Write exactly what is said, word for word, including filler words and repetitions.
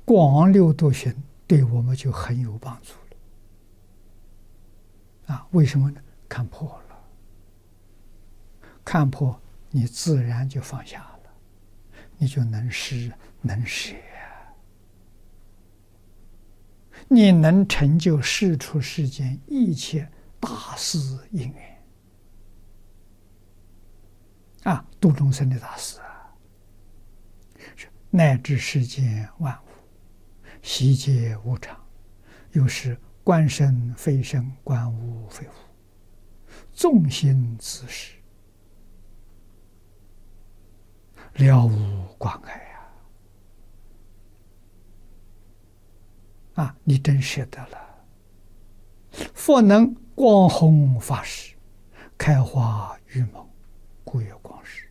广六度行对我们就很有帮助了。啊，为什么呢？看破了，看破，你自然就放下了，你就能施能舍，你能成就世出世间一切大事因缘啊，度众生的大事啊，乃至世间万物，悉皆无常，又是观身非身，观物非物，纵心自是，了无挂碍呀！啊，你真舍得了。佛能光弘法识，开化愚蒙，故曰光识。